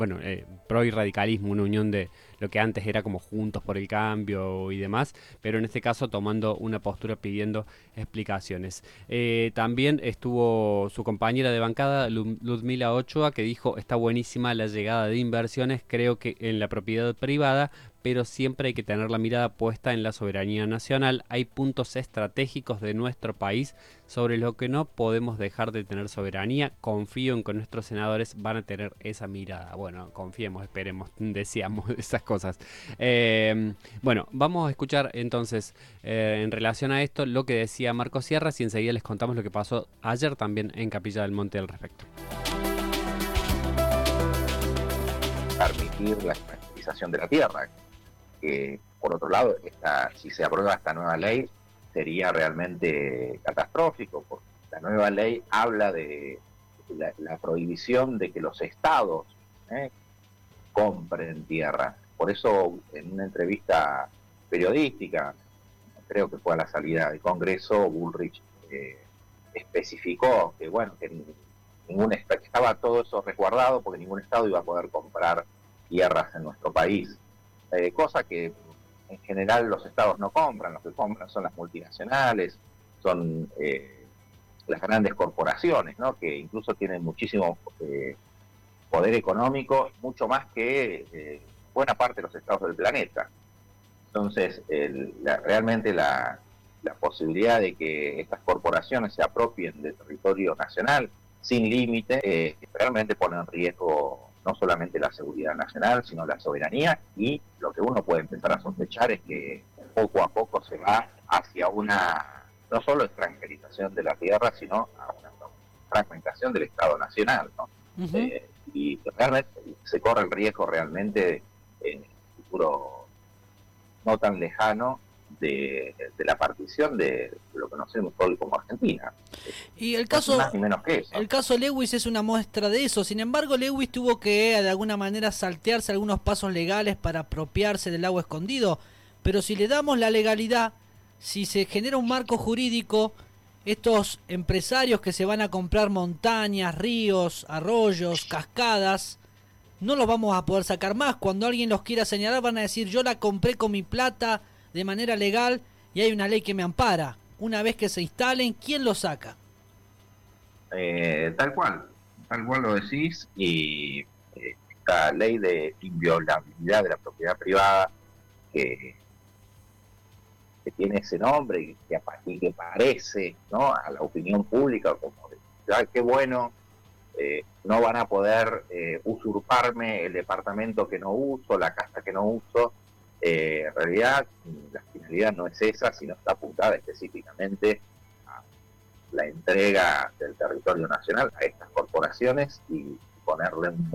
bueno, PRO y radicalismo, una unión de lo que antes era como Juntos por el Cambio y demás, pero en este caso tomando una postura pidiendo explicaciones. También estuvo su compañera de bancada, Ludmila Ochoa, que dijo, está buenísima la llegada de inversiones, creo que en la propiedad privada, pero siempre hay que tener la mirada puesta en la soberanía nacional. Hay puntos estratégicos de nuestro país sobre lo que no podemos dejar de tener soberanía. Confío en que nuestros senadores van a tener esa mirada. Bueno, confiemos, esperemos, deseamos esas cosas. Bueno, vamos a escuchar entonces en relación a esto lo que decía Marco Sierras y enseguida les contamos lo que pasó ayer también en Capilla del Monte al respecto. Permitir la extractivización de la tierra, que por otro lado, si se aprueba esta nueva ley, sería realmente catastrófico, porque la nueva ley habla de la prohibición de que los estados compren tierra. Por eso, en una entrevista periodística, creo que fue a la salida del Congreso, Bullrich especificó que, bueno, que estaba todo eso resguardado porque ningún estado iba a poder comprar tierras en nuestro país. Cosa que en general los estados no compran, los que compran son las multinacionales, son las grandes corporaciones, ¿no? Que incluso tienen muchísimo poder económico, mucho más que buena parte de los estados del planeta. Entonces, realmente la posibilidad de que estas corporaciones se apropien del territorio nacional sin límite, realmente pone en riesgo no solamente la seguridad nacional, sino la soberanía, y lo que uno puede empezar a sospechar es que poco a poco se va hacia una, no solo extranjerización de la tierra, sino a una fragmentación del Estado Nacional, ¿no? Uh-huh. Y realmente se corre el riesgo realmente en el futuro no tan lejano de la partición de lo que conocemos hoy como Argentina. Y el No es caso, más ni menos que eso. el caso Lewis es una muestra de eso. Sin embargo, Lewis tuvo que de alguna manera saltearse algunos pasos legales para apropiarse del agua escondido. Pero si le damos la legalidad, si se genera un marco jurídico, estos empresarios que se van a comprar montañas, ríos, arroyos, cascadas, no los vamos a poder sacar más. Cuando alguien los quiera señalar van a decir, yo la compré con mi plata de manera legal y hay una ley que me ampara. Una vez que se instalen, ¿quién los saca? Tal cual lo decís, y esta ley de inviolabilidad de la propiedad privada que tiene ese nombre y que parece, ¿no?, a la opinión pública como de, ah, qué bueno, no van a poder usurparme el departamento que no uso, la casa que no uso. En realidad la finalidad no es esa, sino está apuntada específicamente a la entrega del territorio nacional a estas corporaciones y ponerle un...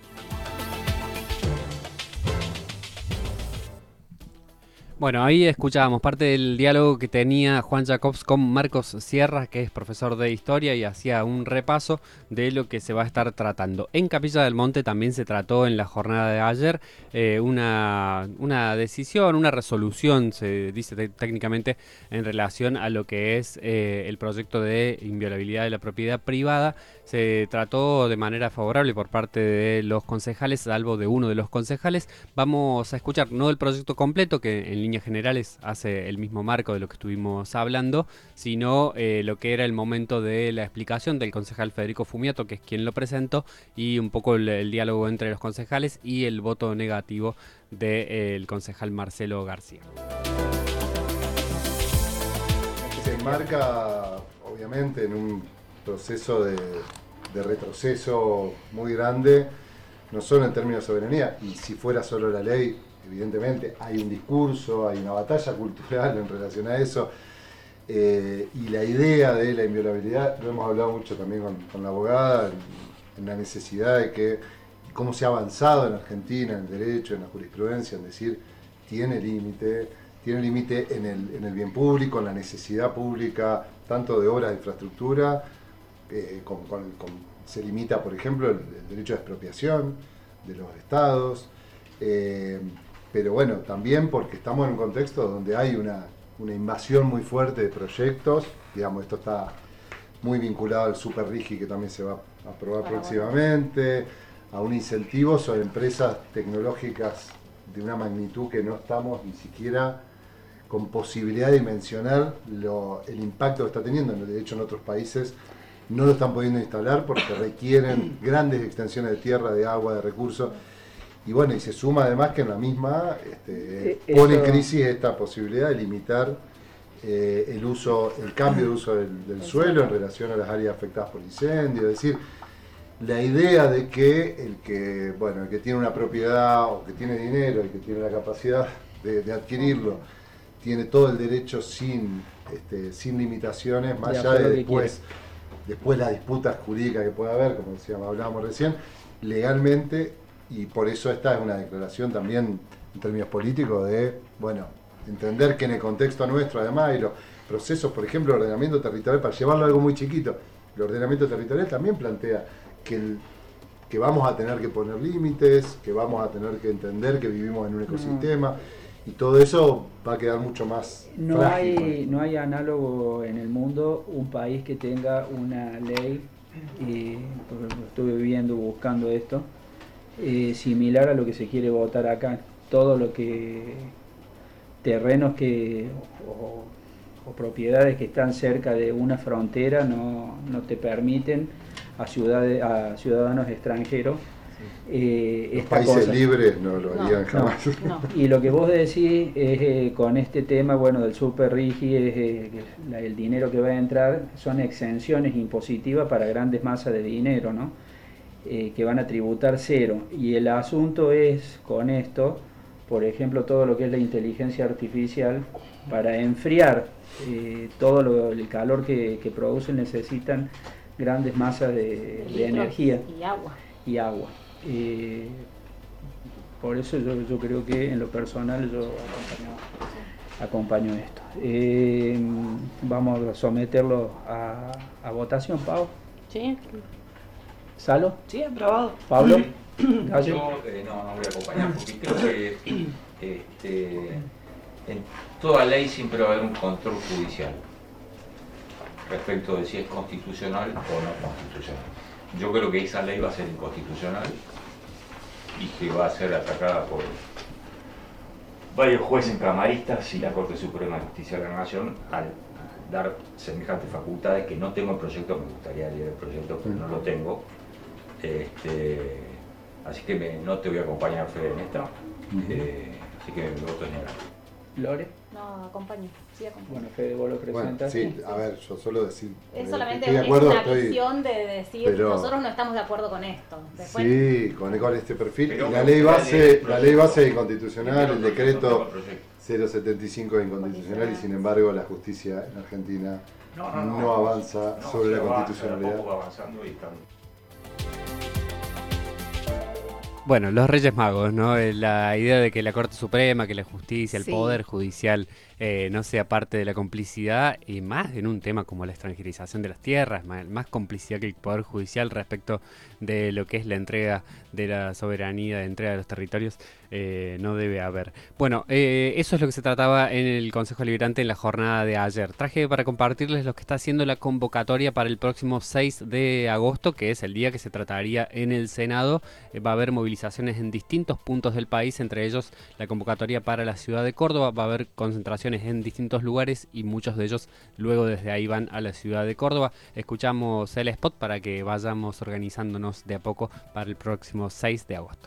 Bueno, ahí escuchábamos parte del diálogo que tenía Juan Jacobs con Marcos Sierra, que es profesor de historia y hacía un repaso de lo que se va a estar tratando. En Capilla del Monte también se trató en la jornada de ayer una decisión, una resolución, se dice técnicamente, en relación a lo que es el proyecto de inviolabilidad de la propiedad privada. Se trató de manera favorable por parte de los concejales, salvo de uno de los concejales. Vamos a escuchar no el proyecto completo, que en líneas generales hace el mismo marco de lo que estuvimos hablando, sino lo que era el momento de la explicación del concejal Federico Fumiato, que es quien lo presentó, y un poco el diálogo entre los concejales y el voto negativo del concejal Marcelo García. Se enmarca, obviamente, en un proceso de retroceso muy grande, no solo en términos de soberanía, y si fuera solo la ley, evidentemente hay un discurso, hay una batalla cultural en relación a eso, y la idea de la inviolabilidad, lo hemos hablado mucho también con la abogada, en la necesidad de que, cómo se ha avanzado en Argentina, en el derecho, en la jurisprudencia, en decir, tiene límite en el bien público, en la necesidad pública, tanto de obras de infraestructura, se limita, por ejemplo, el derecho de expropiación de los estados, pero bueno, también porque estamos en un contexto donde hay una invasión muy fuerte de proyectos, digamos, esto está muy vinculado al Super Rigi, que también se va a aprobar próximamente, a un incentivo sobre empresas tecnológicas de una magnitud que no estamos ni siquiera con posibilidad de dimensionar el impacto que está teniendo. De hecho, en otros países no lo están pudiendo instalar porque requieren grandes extensiones de tierra, de agua, de recursos. Y bueno, y se suma además que en la misma pone en crisis esta posibilidad de limitar el cambio de uso del suelo en relación a las áreas afectadas por incendios. Es decir, la idea de que el que tiene una propiedad o que tiene dinero y que tiene la capacidad de adquirirlo, tiene todo el derecho sin limitaciones, más allá de después la disputa jurídica que pueda haber, como hablábamos recién, legalmente, y por eso esta es una declaración también en términos políticos de, entender que en el contexto nuestro, además, y los procesos, por ejemplo, el ordenamiento territorial, para llevarlo a algo muy chiquito, el ordenamiento territorial también plantea que vamos a tener que poner límites, que vamos a tener que entender que vivimos en un ecosistema, y todo eso va a quedar mucho más frágil. No hay análogo en el mundo, un país que tenga una ley, porque estuve viendo, buscando esto, similar a lo que se quiere votar acá. Todo lo que terrenos o propiedades que están cerca de una frontera no te permiten a ciudadanos extranjeros. Los países libres no lo harían jamás. No. Y lo que vos decís es con este tema del super RIGI, el dinero que va a entrar son exenciones impositivas para grandes masas de dinero, ¿no? Que van a tributar cero. Y el asunto es con esto, por ejemplo, todo lo que es la inteligencia artificial, para enfriar todo el calor que producen, necesitan grandes masas de energía y agua. Por eso yo creo que en lo personal yo acompaño esto. Vamos a someterlo a votación, Pau. Sí. ¿Salo? Sí, aprobado. ¿Pablo? Yo no voy a acompañar porque creo que en toda ley siempre va a haber un control judicial respecto de si es constitucional o no constitucional. Yo creo que esa ley va a ser inconstitucional y que va a ser atacada por varios jueces camaristas y la Corte Suprema de Justicia de la Nación al dar semejantes facultades, que no tengo el proyecto, me gustaría leer el proyecto, pero no lo tengo. Así que no te voy a acompañar, Fede, en esta. Así que mi voto es negativo. ¿Lore? No, acompaño. Sí, acompaño. Bueno, Fede, vos lo presentas. Sí, a ver, yo solo decir... Es solamente estoy de acuerdo, una visión de decir, pero, nosotros no estamos de acuerdo con esto. Después, sí, con este perfil. Y la ley base es inconstitucional, el decreto 075 es inconstitucional, y sin embargo la justicia en Argentina no avanza sobre la constitucionalidad. Avanzando y están... Bueno, los Reyes Magos, ¿no? La idea de que la Corte Suprema, que la justicia, el Poder Judicial no sea parte de la complicidad, y más en un tema como la extranjerización de las tierras, más complicidad que el Poder Judicial respecto de lo que es la entrega de la soberanía, de entrega de los territorios, no debe haber. Bueno, eso es lo que se trataba en el Consejo Deliberante en la jornada de ayer. Traje para compartirles lo que está haciendo la convocatoria para el próximo 6 de agosto, que es el día que se trataría en el Senado. Va a haber movilizaciones en distintos puntos del país, entre ellos la convocatoria para la ciudad de Córdoba. Va a haber concentraciones en distintos lugares y muchos de ellos luego desde ahí van a la ciudad de Córdoba. Escuchamos el spot para que vayamos organizándonos de a poco para el próximo 6 de agosto.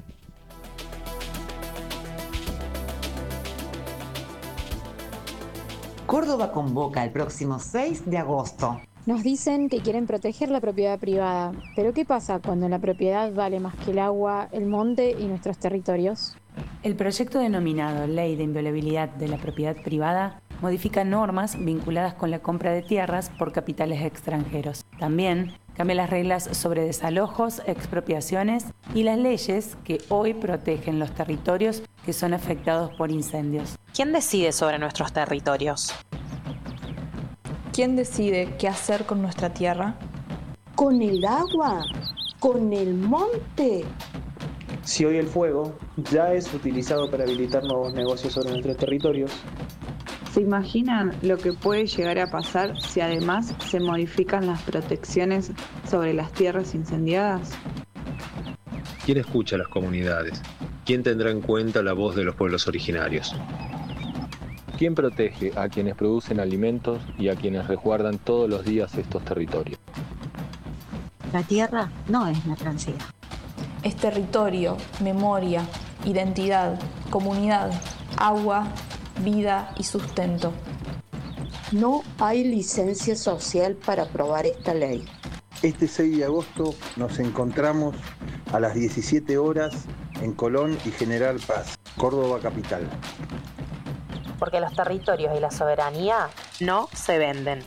Córdoba convoca el próximo 6 de agosto. Nos dicen que quieren proteger la propiedad privada, pero ¿qué pasa cuando la propiedad vale más que el agua, el monte y nuestros territorios? El proyecto denominado Ley de Inviolabilidad de la Propiedad Privada modifica normas vinculadas con la compra de tierras por capitales extranjeros. También cambia las reglas sobre desalojos, expropiaciones y las leyes que hoy protegen los territorios que son afectados por incendios. ¿Quién decide sobre nuestros territorios? ¿Quién decide qué hacer con nuestra tierra? ¿Con el agua? ¿Con el monte? Si hoy el fuego ya es utilizado para habilitar nuevos negocios sobre nuestros territorios. ¿Se imaginan lo que puede llegar a pasar si además se modifican las protecciones sobre las tierras incendiadas? ¿Quién escucha a las comunidades? ¿Quién tendrá en cuenta la voz de los pueblos originarios? ¿Quién protege a quienes producen alimentos y a quienes resguardan todos los días estos territorios? La tierra no es mercancía. Es territorio, memoria, identidad, comunidad, agua, vida y sustento. No hay licencia social para aprobar esta ley. Este 6 de agosto nos encontramos a las 17 horas en Colón y General Paz, Córdoba capital. Porque los territorios y la soberanía no se venden.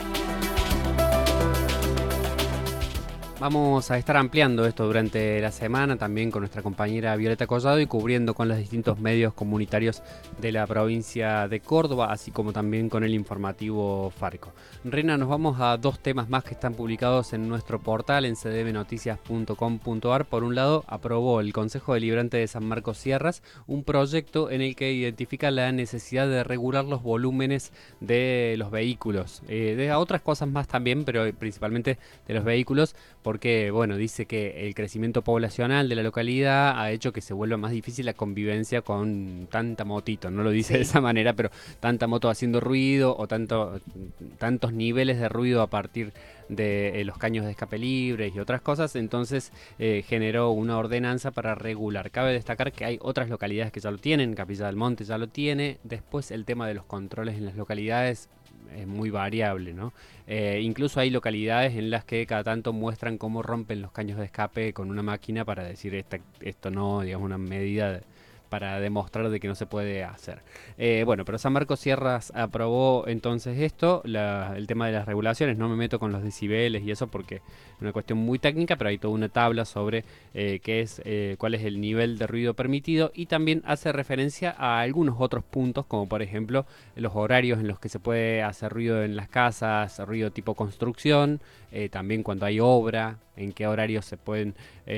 Vamos a estar ampliando esto durante la semana también con nuestra compañera Violeta Collado y cubriendo con los distintos medios comunitarios de la provincia de Córdoba, así como también con el informativo Farco. Reina, nos vamos a dos temas más que están publicados en nuestro portal en cdmnoticias.com.ar. Por un lado, aprobó el Consejo Deliberante de San Marcos Sierras un proyecto en el que identifica la necesidad de regular los volúmenes de los vehículos, de otras cosas más también, pero principalmente de los vehículos, porque bueno, dice que el crecimiento poblacional de la localidad ha hecho que se vuelva más difícil la convivencia con tanta motito, no lo dice de esa manera, pero tanta moto haciendo ruido o tantos niveles de ruido a partir de los caños de escape libres y otras cosas. Entonces generó una ordenanza para regular. Cabe destacar que hay otras localidades que ya lo tienen, Capilla del Monte ya lo tiene. Después el tema de los controles en las localidades es muy variable, ¿no? Incluso hay localidades en las que cada tanto muestran cómo rompen los caños de escape con una máquina para decir esto no, digamos, una medida para demostrar de que no se puede hacer. Bueno, pero San Marcos Sierras aprobó entonces esto, el tema de las regulaciones. No me meto con los decibeles y eso porque es una cuestión muy técnica, pero hay toda una tabla sobre cuál es el nivel de ruido permitido, y también hace referencia a algunos otros puntos, como por ejemplo los horarios en los que se puede hacer ruido en las casas, ruido tipo construcción, también cuando hay obra, en qué horarios se pueden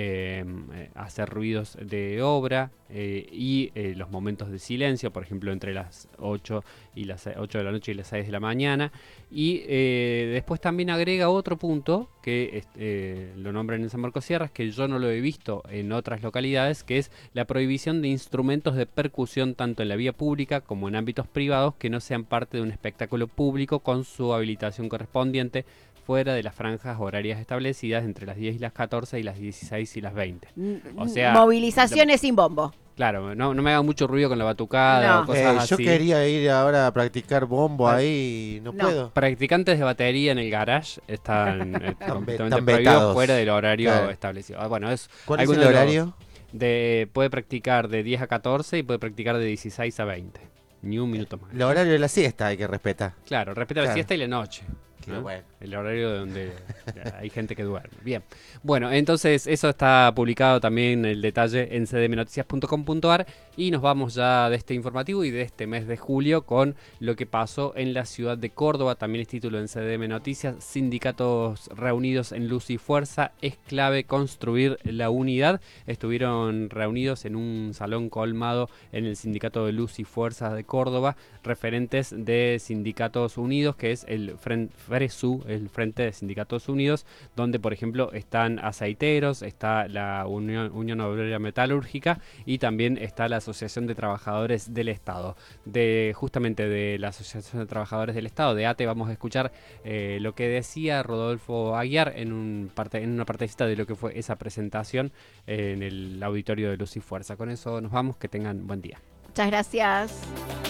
hacer ruidos de obra, y los momentos de silencio, por ejemplo entre las 8 de la noche y las 6 de la mañana. Y después también agrega otro punto que lo nombran en San Marcos Sierras, que yo no lo he visto en otras localidades, que es la prohibición de instrumentos de percusión tanto en la vía pública como en ámbitos privados que no sean parte de un espectáculo público con su habilitación correspondiente, fuera de las franjas horarias establecidas entre las 10 y las 14 y las 16 y las 20. O sea, movilizaciones sin bombo. Claro, no me haga mucho ruido con la batucada o cosas así. Yo quería ir ahora a practicar bombo ahí, no puedo. Practicantes de batería en el garage están completamente prohibidos fuera del horario establecido. Bueno, ¿cuál es el horario? Puede practicar de 10 a 14 y puede practicar de 16 a 20. Ni un minuto más. El horario de la siesta hay que respetar. Claro, respeta la siesta y la noche. ¿no? Bueno. El horario donde hay gente que duerme. Bien. Bueno, entonces eso está publicado también el detalle en cdmnoticias.com.ar, y nos vamos ya de este informativo y de este mes de julio con lo que pasó en la ciudad de Córdoba. También es título en CDM Noticias: sindicatos reunidos en Luz y Fuerza, es clave construir la unidad. Estuvieron reunidos en un salón colmado en el sindicato de Luz y Fuerza de Córdoba, referentes de sindicatos unidos, que es el FRESU, el Frente de Sindicatos Unidos, donde por ejemplo están aceiteros, está la Unión Obrera Metalúrgica y también está la Asociación de Trabajadores del Estado. Justamente de la Asociación de Trabajadores del Estado, de ATE, vamos a escuchar lo que decía Rodolfo Aguiar en una partecita de lo que fue esa presentación en el auditorio de Luz y Fuerza. Con eso nos vamos, que tengan buen día. Muchas gracias.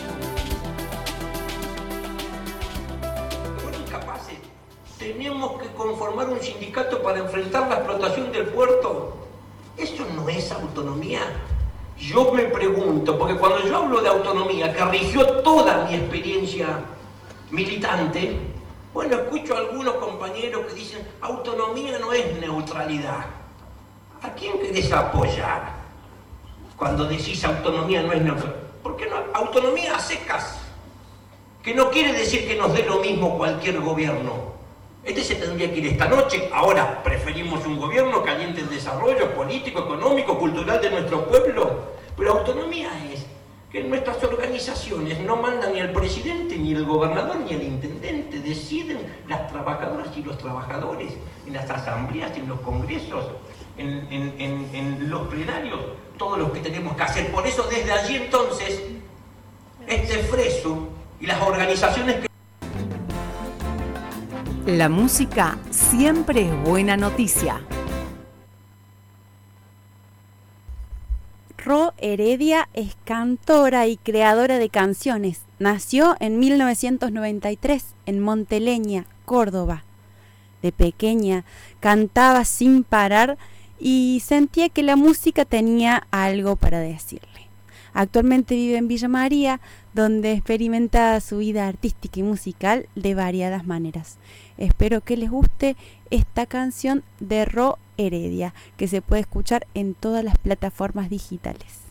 Tenemos que conformar un sindicato para enfrentar la explotación del puerto. ¿Eso no es autonomía? Yo me pregunto, porque cuando yo hablo de autonomía, que rigió toda mi experiencia militante, bueno, escucho a algunos compañeros que dicen, autonomía no es neutralidad. ¿A quién querés apoyar cuando decís autonomía no es neutralidad? ¿Por qué no? Autonomía a secas, que no quiere decir que nos dé lo mismo cualquier gobierno. Se tendría que ir esta noche. Ahora preferimos un gobierno que aliente el desarrollo político, económico, cultural de nuestro pueblo. Pero autonomía es que en nuestras organizaciones no manda ni el presidente, ni el gobernador, ni el intendente. Deciden las trabajadoras y los trabajadores en las asambleas, en los congresos. en los plenarios todo lo que tenemos que hacer. Por eso desde allí entonces, este FRESU y las organizaciones que... La música siempre es buena noticia. Ro Heredia es cantora y creadora de canciones. Nació en 1993 en Monteleña, Córdoba. De pequeña cantaba sin parar y sentía que la música tenía algo para decirle. Actualmente vive en Villa María, donde experimenta su vida artística y musical de variadas maneras. Espero que les guste esta canción de Ro Heredia, que se puede escuchar en todas las plataformas digitales.